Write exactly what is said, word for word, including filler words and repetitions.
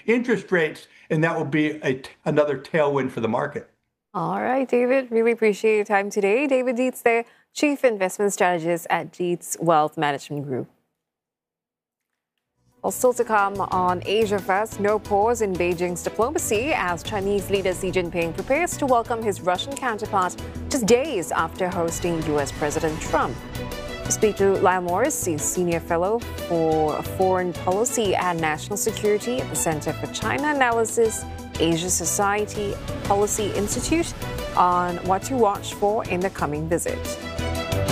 interest rates, and that will be a, another tailwind for the market. All right, David, really appreciate your time today. David Dietz there, Chief Investment Strategist at Dietz Wealth Management Group. Well, still to come on Asia Fest, no pause in Beijing's diplomacy as Chinese leader Xi Jinping prepares to welcome his Russian counterpart just days after hosting U S President Trump. We speak to Lyle Morris, the Senior Fellow for Foreign Policy and National Security at the Center for China Analysis, Asia Society Policy Institute, on what to watch for in the coming visit.